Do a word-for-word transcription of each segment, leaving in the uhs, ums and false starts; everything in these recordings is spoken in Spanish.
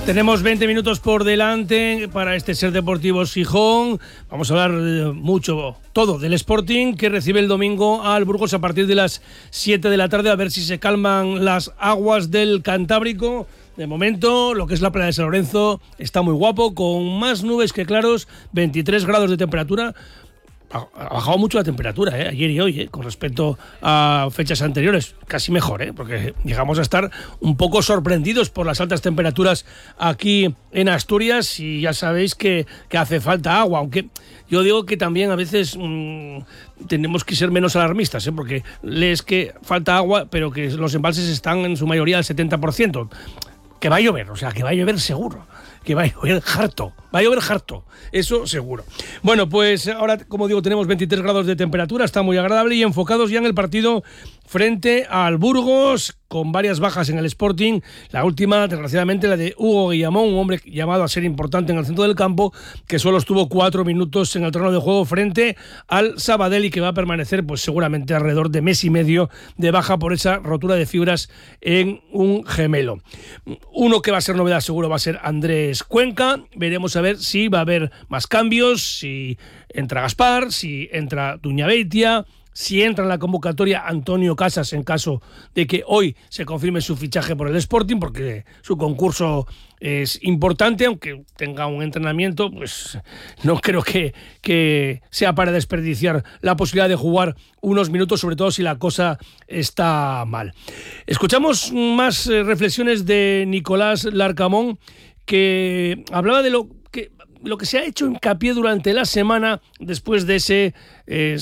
Tenemos veinte minutos por delante para este Ser Deportivo Gijón. Vamos a hablar mucho, todo del Sporting, que recibe el domingo al Burgos a partir de las siete de la tarde, a ver si se calman las aguas del Cantábrico. De momento, lo que es la playa de San Lorenzo está muy guapo, con más nubes que claros, veintitrés grados de temperatura. Ha bajado mucho la temperatura, ¿eh? Ayer y hoy, ¿eh? Con respecto a fechas anteriores, casi mejor, ¿eh? Porque llegamos a estar un poco sorprendidos por las altas temperaturas aquí en Asturias, y ya sabéis que, que hace falta agua, aunque yo digo que también a veces mmm, tenemos que ser menos alarmistas, ¿eh? Porque lees que falta agua, pero que los embalses están en su mayoría al setenta por ciento. Que va a llover, o sea, que va a llover seguro. Que va a llover harto, va a llover harto, eso seguro. Bueno, pues ahora, como digo, tenemos veintitrés grados de temperatura, está muy agradable, y enfocados ya en el partido frente al Burgos, con varias bajas en el Sporting. La última, desgraciadamente, la de Hugo Guillamón, un hombre llamado a ser importante en el centro del campo, que solo estuvo cuatro minutos en el terreno de juego frente al Sabadell, y que va a permanecer pues seguramente alrededor de mes y medio de baja por esa rotura de fibras en un gemelo. Uno que va a ser novedad seguro va a ser Andrés Cuenca. Veremos a ver si va a haber más cambios, si entra Gaspar, si entra Duñabeitia, si entra en la convocatoria Antonio Casas en caso de que hoy se confirme su fichaje por el Sporting, porque su concurso es importante, aunque tenga un entrenamiento, pues no creo que, que sea para desperdiciar la posibilidad de jugar unos minutos, sobre todo si la cosa está mal. Escuchamos más reflexiones de Nicolás Larcamón, que hablaba de lo que, lo que se ha hecho hincapié durante la semana después de ese eh,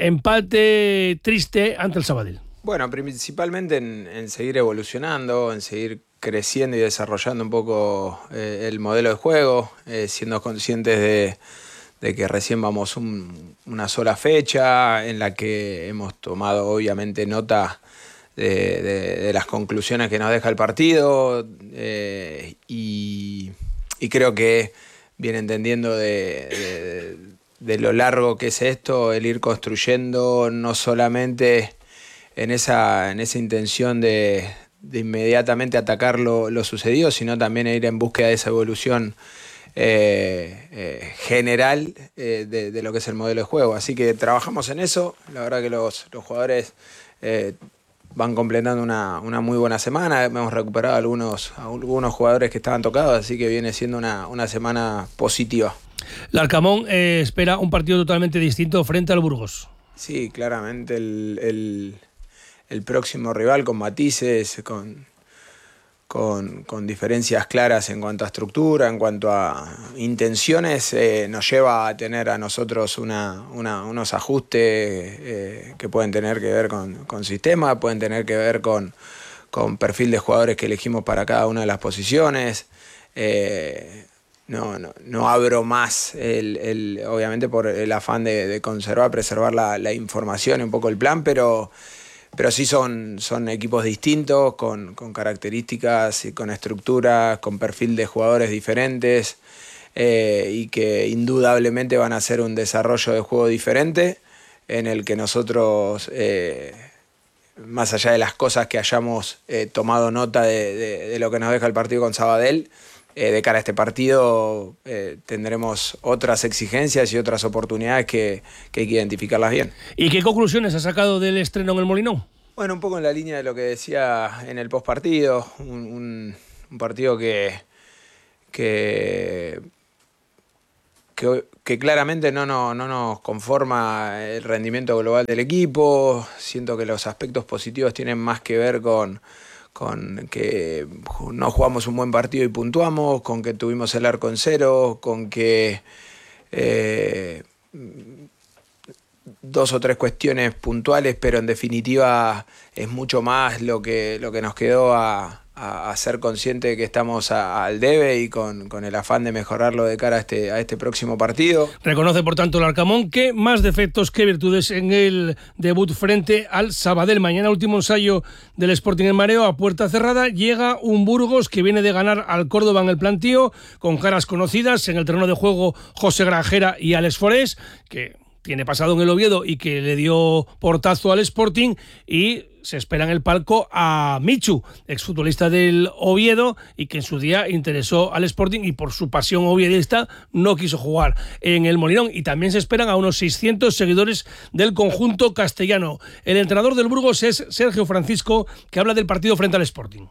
empate triste ante el Sabadell. Bueno, principalmente en, en seguir evolucionando, en seguir creciendo y desarrollando un poco eh, el modelo de juego, eh, siendo conscientes de, de que recién vamos un, una sola fecha, en la que hemos tomado obviamente nota De, de, de las conclusiones que nos deja el partido, eh, y, y creo que viene entendiendo de, de, de lo largo que es esto, el ir construyendo no solamente en esa, en esa intención de, de inmediatamente atacar lo, lo sucedido, sino también ir en búsqueda de esa evolución eh, eh, general eh, de, de lo que es el modelo de juego. Así que trabajamos en eso. La verdad que los, los jugadores eh, van completando una, una muy buena semana. Hemos recuperado algunos, algunos jugadores que estaban tocados, así que viene siendo una, una semana positiva. Larcamón eh, espera un partido totalmente distinto frente al Burgos. Sí, claramente el, el, el próximo rival, con matices, con, con, con diferencias claras en cuanto a estructura, en cuanto a intenciones, eh, nos lleva a tener a nosotros una, una, unos ajustes eh, que pueden tener que ver con, con sistema, pueden tener que ver con, con perfil de jugadores que elegimos para cada una de las posiciones. Eh, no, no, no abro más, el, el, obviamente por el afán de, de conservar, preservar la, la información y un poco el plan, pero... Pero sí son, son equipos distintos, con, con características y con estructuras, con perfil de jugadores diferentes, eh, y que indudablemente van a hacer un desarrollo de juego diferente, en el que nosotros, eh, más allá de las cosas que hayamos eh, tomado nota de, de, de lo que nos deja el partido con Sabadell, eh, de cara a este partido eh, tendremos otras exigencias y otras oportunidades que, que hay que identificarlas bien. ¿Y qué conclusiones ha sacado del estreno en el Molinón? Bueno, un poco en la línea de lo que decía en el postpartido, un, un, un partido que, que, que, que claramente no, no, no nos conforma el rendimiento global del equipo. Siento que los aspectos positivos tienen más que ver con... con que no jugamos un buen partido y puntuamos, con que tuvimos el arco en cero, con que eh, dos o tres cuestiones puntuales, pero en definitiva es mucho más lo que, lo que nos quedó a, a, a ser consciente de que estamos a, al debe, y con, con el afán de mejorarlo de cara a este, a este próximo partido. Reconoce, por tanto, el Larcamón que más defectos que virtudes en el debut frente al Sabadell. Mañana, último ensayo del Sporting en mareo a puerta cerrada. Llega un Burgos que viene de ganar al Córdoba en el plantío, con caras conocidas en el terreno de juego, José Granjera y Alex Forés, que tiene pasado en el Oviedo y que le dio portazo al Sporting, y se espera en el palco a Michu, exfutbolista del Oviedo y que en su día interesó al Sporting y por su pasión oviedista no quiso jugar en el Molinón. Y también se esperan a unos seiscientos seguidores del conjunto castellano. El entrenador del Burgos es Sergio Francisco, que habla del partido frente al Sporting.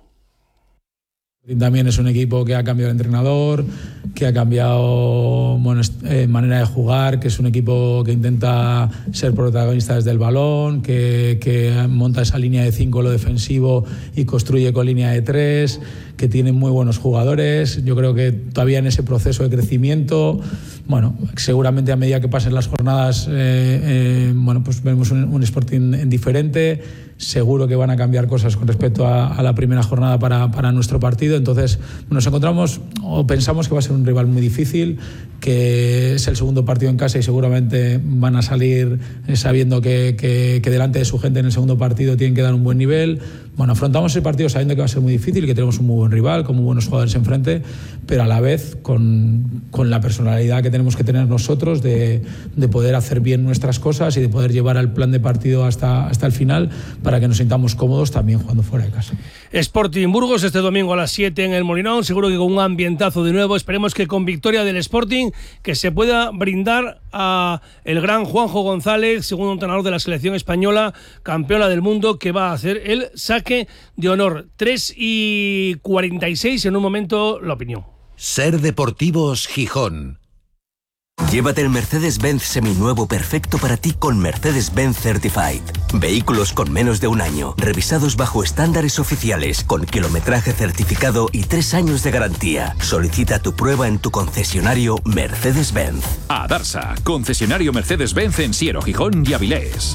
También es un equipo que ha cambiado el entrenador, que ha cambiado bueno, eh, manera de jugar, que es un equipo que intenta ser protagonista desde el balón, que, que monta esa línea de cinco lo defensivo y construye con línea de tres, que tiene muy buenos jugadores. Yo creo que todavía en ese proceso de crecimiento, bueno, seguramente a medida que pasen las jornadas, eh, eh, bueno, pues vemos un, un Sporting diferente. Seguro que van a cambiar cosas con respecto a, a la primera jornada para, para nuestro partido. Entonces nos encontramos o pensamos que va a ser un rival muy difícil, que es el segundo partido en casa y seguramente van a salir sabiendo que, que, que delante de su gente en el segundo partido tienen que dar un buen nivel. Bueno, afrontamos el partido sabiendo que va a ser muy difícil, que tenemos un muy buen rival, con muy buenos jugadores enfrente, pero a la vez con, con la personalidad que tenemos que tener nosotros de, de poder hacer bien nuestras cosas y de poder llevar el plan de partido hasta, hasta el final para que nos sintamos cómodos también jugando fuera de casa. Sporting Burgos este domingo a las siete en el Molinón, seguro que con un ambientazo de nuevo. Esperemos que con victoria del Sporting, que se pueda brindar a el gran Juanjo González, segundo entrenador de la selección española, campeona del mundo, que va a hacer el saque de honor. tres y cuarenta y seis, en un momento la opinión. Ser Deportivos Gijón. Llévate el Mercedes-Benz seminuevo perfecto para ti con Mercedes-Benz Certified. Vehículos con menos de un año, revisados bajo estándares oficiales, con kilometraje certificado y tres años de garantía. Solicita tu prueba en tu concesionario Mercedes-Benz. Adarsa, concesionario Mercedes-Benz en Siero, Gijón y Avilés.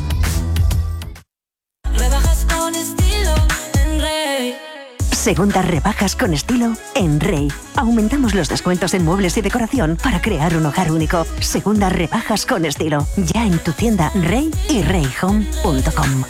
Rebajas con estilo en Rey. Segundas rebajas con estilo en Rey. Aumentamos los descuentos en muebles y decoración para crear un hogar único. Segundas rebajas con estilo. Ya en tu tienda Rey y rey home punto com.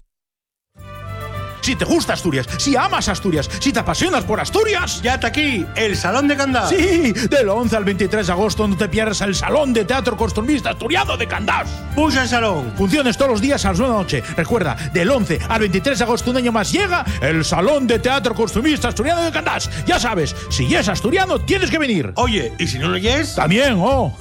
Si te gusta Asturias, si amas Asturias, si te apasionas por Asturias, ya está aquí, el Salón de Candás. Sí, del once al veintitrés de agosto, no te pierdas el Salón de Teatro Costumbrista Asturiano de Candás. Puja el salón. Funciones todos los días a las nueve de la noche. Recuerda, del once al veintitrés de agosto, un año más, llega el Salón de Teatro Costumbrista Asturiano de Candás. Ya sabes, si es asturiano, tienes que venir. Oye, ¿y si no lo es? También, oh.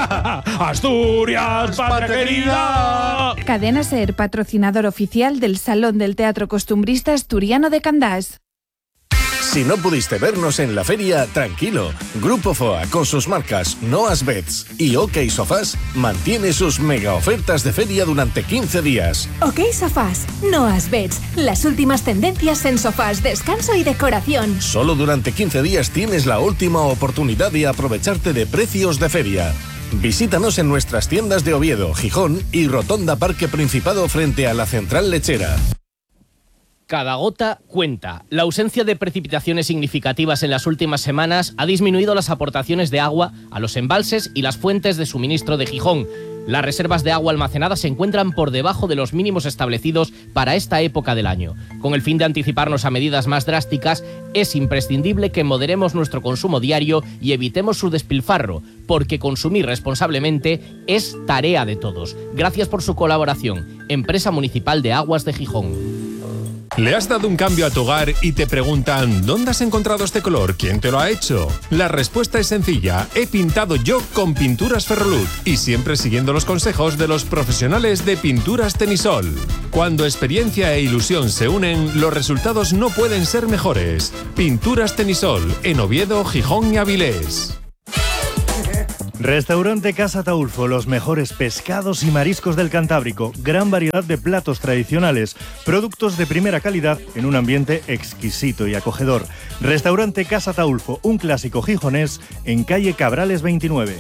Asturias, patria querida. Cadena SER, patrocinador oficial del Salón del Teatro Costumbrista Asturiano de Candás. Si no pudiste vernos en la feria, tranquilo. Grupo F O A, con sus marcas Noas Beds y OK Sofás, mantiene sus mega ofertas de feria durante quince días. OK Sofás, Noas Beds, las últimas tendencias en sofás, descanso y decoración. Solo durante quince días tienes la última oportunidad de aprovecharte de precios de feria. Visítanos en nuestras tiendas de Oviedo, Gijón y Rotonda Parque Principado frente a la Central Lechera. Cada gota cuenta. La ausencia de precipitaciones significativas en las últimas semanas ha disminuido las aportaciones de agua a los embalses y las fuentes de suministro de Gijón. Las reservas de agua almacenadas se encuentran por debajo de los mínimos establecidos para esta época del año. Con el fin de anticiparnos a medidas más drásticas, es imprescindible que moderemos nuestro consumo diario y evitemos su despilfarro, porque consumir responsablemente es tarea de todos. Gracias por su colaboración. Empresa Municipal de Aguas de Gijón. ¿Le has dado un cambio a tu hogar y te preguntan ¿dónde has encontrado este color? ¿Quién te lo ha hecho? La respuesta es sencilla. He pintado yo con Pinturas Ferroluz y siempre siguiendo los consejos de los profesionales de Pinturas Tenisol. Cuando experiencia e ilusión se unen, los resultados no pueden ser mejores. Pinturas Tenisol, en Oviedo, Gijón y Avilés. Restaurante Casa Taulfo, los mejores pescados y mariscos del Cantábrico, gran variedad de platos tradicionales, productos de primera calidad en un ambiente exquisito y acogedor. Restaurante Casa Taulfo, un clásico gijonés en calle Cabrales veintinueve.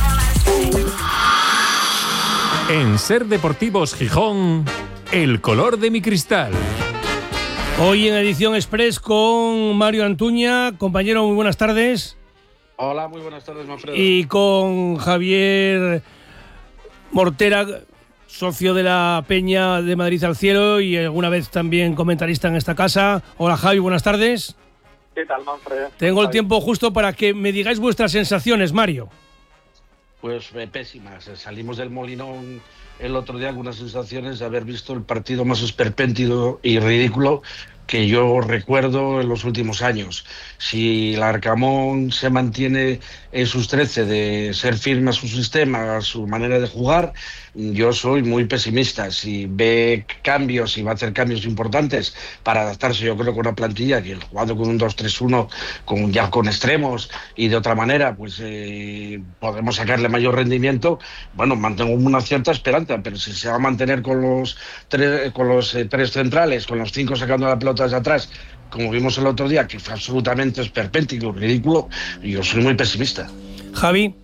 En Ser Deportivos Gijón, el color de mi cristal. Hoy en edición express con Mario Antuña. Compañero, muy buenas tardes. Hola, muy buenas tardes, Manfredo. Y con Javier Mortera, socio de la Peña de Madrid al Cielo y alguna vez también comentarista en esta casa. Hola, Javi, buenas tardes. ¿Qué tal, Manfredo? Tengo el Javi. tiempo justo para que me digáis vuestras sensaciones, Mario. pues eh, pésimas. Salimos del Molinón el otro día con unas sensaciones de haber visto el partido más esperpéntico y ridículo que yo recuerdo en los últimos años. Si el Arcamón se mantiene en sus trece de ser firme a su sistema, a su manera de jugar, yo soy muy pesimista. Si ve cambios y va a hacer cambios importantes para adaptarse, yo creo, con una plantilla que jugando con un dos tres uno, con, ya con extremos y de otra manera, pues eh, podemos sacarle mayor rendimiento, bueno, mantengo una cierta esperanza, pero si se va a mantener con los tres, con los eh, tres centrales, con los cinco sacando la pelota desde atrás, como vimos el otro día, que fue absolutamente esperpéntico, ridículo, yo soy muy pesimista. Javi.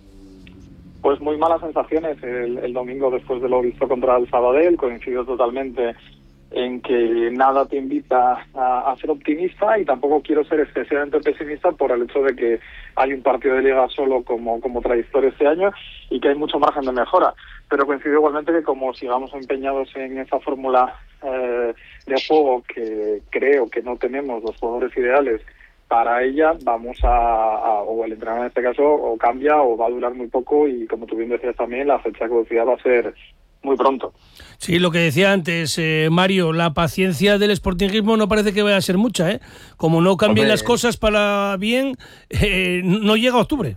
Pues muy malas sensaciones el, el domingo después de lo visto contra el Sabadell. Coincido totalmente en que nada te invita a, a ser optimista, y tampoco quiero ser excesivamente pesimista por el hecho de que hay un partido de liga solo como, como trayectoria este año y que hay mucho margen de mejora. Pero coincido igualmente que como sigamos empeñados en esa fórmula eh, de juego que creo que no tenemos los jugadores ideales para ella, vamos a, a, o el entrenador en este caso, o cambia o va a durar muy poco, y como tú bien decías también, la fecha de caducidad va a ser muy pronto. Sí, lo que decía antes, eh, Mario, la paciencia del sportingismo no parece que vaya a ser mucha, ¿eh? Como no cambien Hombre, las cosas para bien, eh, no llega a octubre.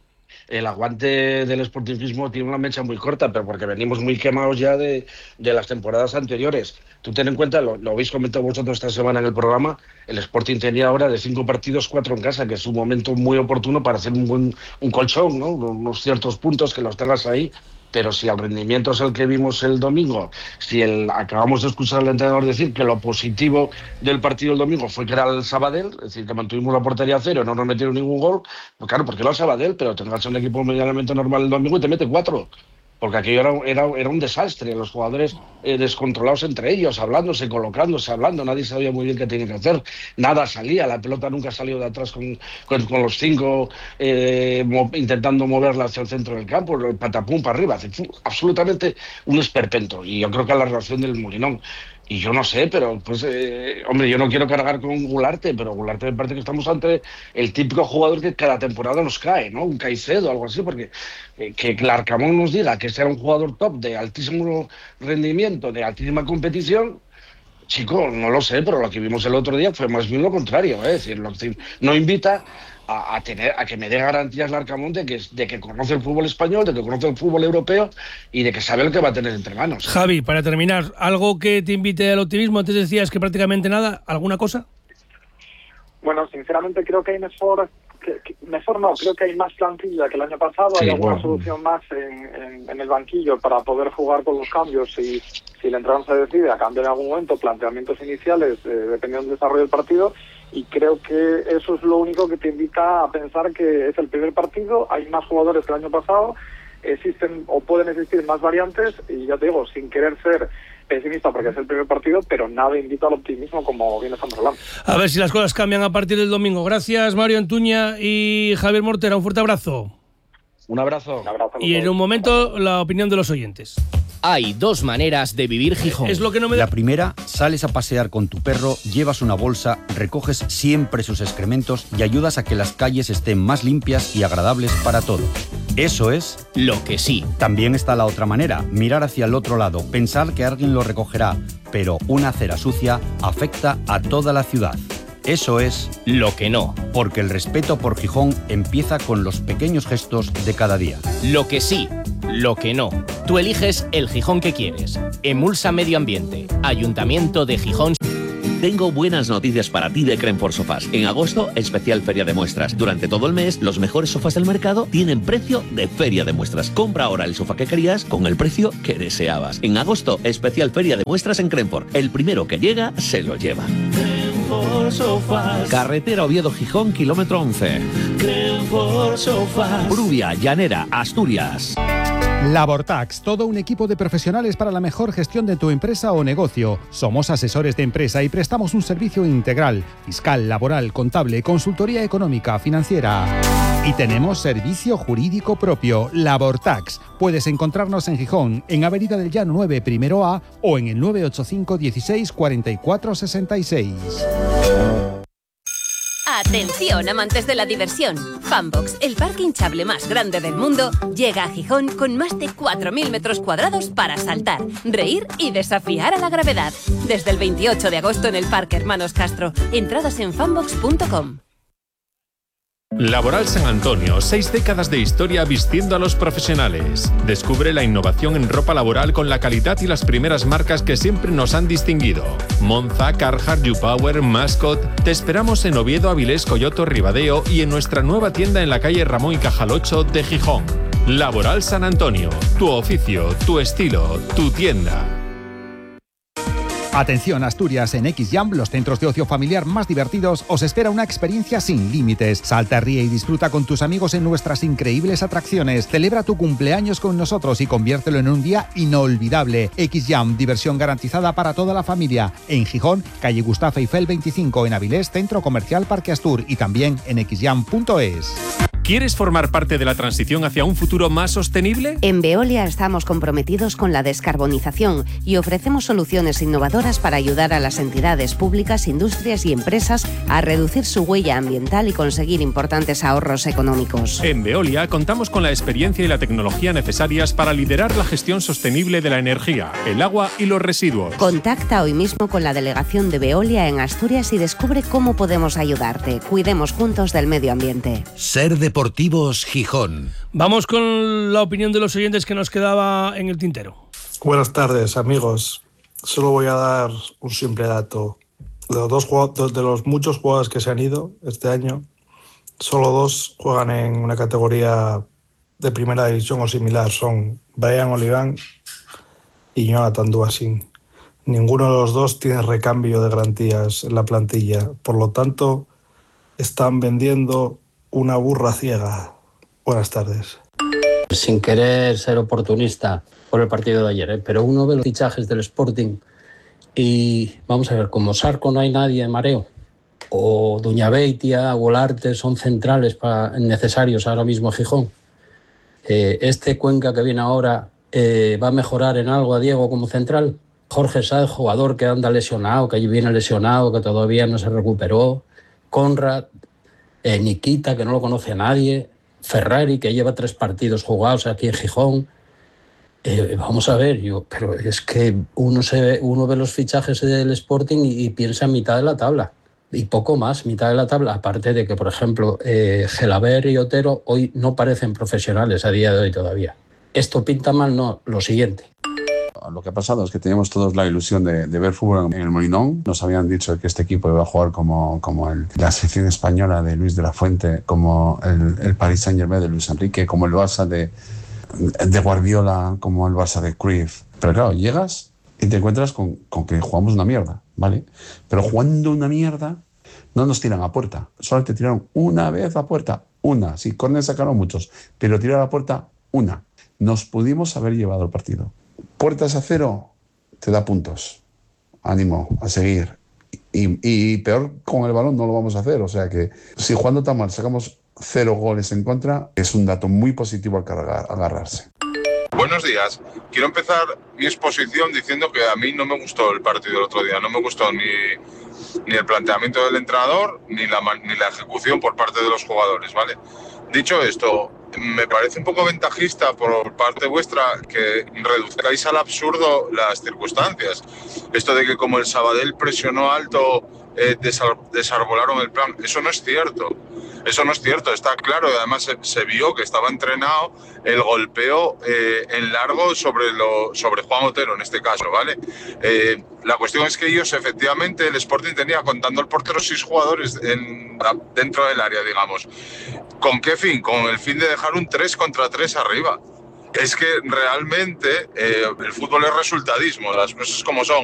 El aguante del sportingismo tiene una mecha muy corta, pero porque venimos muy quemados ya de, de las temporadas anteriores. Tú ten en cuenta, lo, lo habéis comentado vosotros esta semana en el programa, el Sporting tenía ahora de cinco partidos, cuatro en casa, que es un momento muy oportuno para hacer un buen un colchón, ¿no? Unos ciertos puntos que los tengas ahí. Pero si el rendimiento es el que vimos el domingo, si el, acabamos de escuchar al entrenador decir que lo positivo del partido del domingo fue que era el Sabadell, es decir, que mantuvimos la portería a cero, no nos metieron ningún gol, pues claro, porque era el Sabadell, pero tendrás un equipo medianamente normal el domingo y te mete cuatro. Porque aquello era, era, era un desastre, los jugadores eh, descontrolados entre ellos, hablándose, colocándose, hablando, nadie sabía muy bien qué tenía que hacer, nada salía, la pelota nunca salió de atrás con, con, con los cinco eh, mo, intentando moverla hacia el centro del campo, el patapum para arriba, absolutamente un esperpento, y yo creo que a la relación del Molinón. Y yo no sé, pero pues, eh, hombre, yo no quiero cargar con Gularte, pero Gularte me parece que estamos ante el típico jugador que cada temporada nos cae, ¿no? Un Caicedo, algo así, porque eh, que el Arcamón nos diga que sea un jugador top de altísimo rendimiento, de altísima competición, chico, no lo sé, pero lo que vimos el otro día fue más bien lo contrario, ¿eh? Es decir, lo, no invita a, a tener a que me dé garantías el Arcamón de que, de que conoce el fútbol español, de que conoce el fútbol europeo y de que sabe lo que va a tener entre manos. Javi, para terminar, ¿algo que te invite al optimismo? Antes decías que prácticamente nada, ¿alguna cosa? Bueno, sinceramente creo que hay mejor, que, que, mejor no, creo que hay más plantilla que el año pasado, sí, hay alguna bueno. solución más en, en, en el banquillo para poder jugar con los cambios, y si el entrenador se decide a cambiar en algún momento planteamientos iniciales, eh, dependiendo del desarrollo del partido, y creo que eso es lo único que te invita a pensar que es el primer partido, hay más jugadores que el año pasado, existen o pueden existir más variantes, y ya te digo, sin querer ser pesimista porque es el primer partido, pero nada invita al optimismo, como bien estamos hablando. A ver si las cosas cambian a partir del domingo. Gracias, Mario Antuña y Javier Mortera, un fuerte abrazo. Un abrazo. Un abrazo y en un momento la opinión de los oyentes. Hay dos maneras de vivir Gijón. Es lo que no me da... La primera, sales a pasear con tu perro, llevas una bolsa, recoges siempre sus excrementos y ayudas a que las calles estén más limpias y agradables para todos. Eso es... lo que sí. También está la otra manera, mirar hacia el otro lado, pensar que alguien lo recogerá, pero una acera sucia afecta a toda la ciudad. Eso es... lo que no. Porque el respeto por Gijón empieza con los pequeños gestos de cada día. Lo que sí, lo que no. Tú eliges el Gijón que quieres. Emulsa Medio Ambiente. Ayuntamiento de Gijón. Tengo buenas noticias para ti de Crenfor Sofás. En agosto, especial feria de muestras. Durante todo el mes, los mejores sofás del mercado tienen precio de feria de muestras. Compra ahora el sofá que querías con el precio que deseabas. En agosto, especial feria de muestras en Crenfor. El primero que llega, se lo lleva. Crenfor Sofás. Carretera Oviedo-Gijón, kilómetro once. Crenfor Sofás. Brubia, Llanera, Asturias. Labortax, todo un equipo de profesionales para la mejor gestión de tu empresa o negocio. Somos asesores de empresa y prestamos un servicio integral, fiscal, laboral, contable, consultoría económica, financiera. Y tenemos servicio jurídico propio, Labortax. Puedes encontrarnos en Gijón, en Avenida del Llano nueve, primero A, o en el nueve ocho cinco, dieciséis, cuarenta y cuatro, sesenta y seis. Atención, amantes de la diversión. Funbox, el parque hinchable más grande del mundo, llega a Gijón con más de cuatro mil metros cuadrados para saltar, reír y desafiar a la gravedad. Desde el veintiocho de agosto en el Parque Hermanos Castro. Entradas en funbox punto com. Laboral San Antonio, seis décadas de historia vistiendo a los profesionales. Descubre la innovación en ropa laboral con la calidad y las primeras marcas que siempre nos han distinguido. Monza, Carhartt, YouPower, Mascot. Te esperamos en Oviedo, Avilés, Coyoto, Ribadeo y en nuestra nueva tienda en la calle Ramón y Cajal ocho de Gijón. Laboral San Antonio, tu oficio, tu estilo, tu tienda. Atención Asturias, en X-Jam, los centros de ocio familiar más divertidos, os espera una experiencia sin límites. Salta, ríe y disfruta con tus amigos en nuestras increíbles atracciones. Celebra tu cumpleaños con nosotros y conviértelo en un día inolvidable. X-Jam, diversión garantizada para toda la familia. En Gijón, calle Gustavo Eiffel veinticinco, en Avilés, Centro Comercial Parque Astur y también en x jam punto es. ¿Quieres formar parte de la transición hacia un futuro más sostenible? En Veolia estamos comprometidos con la descarbonización y ofrecemos soluciones innovadoras para ayudar a las entidades públicas, industrias y empresas a reducir su huella ambiental y conseguir importantes ahorros económicos. En Veolia contamos con la experiencia y la tecnología necesarias para liderar la gestión sostenible de la energía, el agua y los residuos. Contacta hoy mismo con la delegación de Veolia en Asturias y descubre cómo podemos ayudarte. Cuidemos juntos del medio ambiente. Ser Deportivos Gijón. Vamos con la opinión de los oyentes que nos quedaba en el tintero. Buenas tardes, amigos. Solo voy a dar un simple dato. De los, dos jugadores, de los muchos jugadores que se han ido este año, solo dos juegan en una categoría de primera división o similar. Son Brian Oliván y Jonathan Duasin. Ninguno de los dos tiene recambio de garantías en la plantilla. Por lo tanto, están vendiendo una burra ciega. Buenas tardes. Sin querer ser oportunista por el partido de ayer, ¿eh? Pero uno ve los fichajes del Sporting y vamos a ver, como Sarco no hay nadie en mareo, o Duñabeitia, Golarte son centrales para, necesarios ahora mismo en Gijón. Eh, este Cuenca que viene ahora eh, va a mejorar en algo a Diego como central. Jorge Sáez, jugador que anda lesionado, que viene lesionado, que todavía no se recuperó. Conrad, eh, Nikita, que no lo conoce a nadie. Ferrari, que lleva tres partidos jugados aquí en Gijón. Eh, vamos a ver, yo, pero es que uno, se ve, uno ve los fichajes del Sporting y, y piensa en mitad de la tabla. Y poco más, mitad de la tabla. Aparte de que, por ejemplo, eh, Gelaber y Otero hoy no parecen profesionales a día de hoy todavía. Esto pinta mal, no, lo siguiente. Lo que ha pasado es que teníamos todos la ilusión de, de ver fútbol en el Molinón. Nos habían dicho que este equipo iba a jugar como, como el, la selección española de Luis de la Fuente, como el, el Paris Saint-Germain de Luis Enrique, como el Barça de, de Guardiola, como el Barça de Cruyff. Pero claro, llegas y te encuentras con, con que jugamos una mierda, ¿vale? Pero jugando una mierda no nos tiran a puerta. Solo te tiraron una vez a puerta, una. Sí, córner sacaron muchos, pero tirar a puerta, una. Nos pudimos haber llevado el partido. Puertas a cero, te da puntos. Ánimo, a seguir. Y, y peor con el balón no lo vamos a hacer. O sea que si jugando tan mal sacamos cero goles en contra, es un dato muy positivo al cargar, agarrarse. Buenos días. Quiero empezar mi exposición diciendo que a mí no me gustó el partido del otro día. No me gustó ni, ni el planteamiento del entrenador ni la, ni la ejecución por parte de los jugadores, ¿vale? Dicho esto, me parece un poco ventajista por parte vuestra que reduzcáis al absurdo las circunstancias. Esto de que como el Sabadell presionó alto, eh, desar- desarbolaron el plan, eso no es cierto. Eso no es cierto, está claro. Además se, se vio que estaba entrenado el golpeo eh, en largo sobre, lo, sobre Juan Otero en este caso, ¿vale? Eh, la cuestión es que ellos, efectivamente, el Sporting tenía, contando el portero, seis jugadores en, dentro del área, digamos. ¿Con qué fin? Con el fin de dejar un tres contra tres arriba. Es que realmente eh, el fútbol es resultadismo, las cosas como son.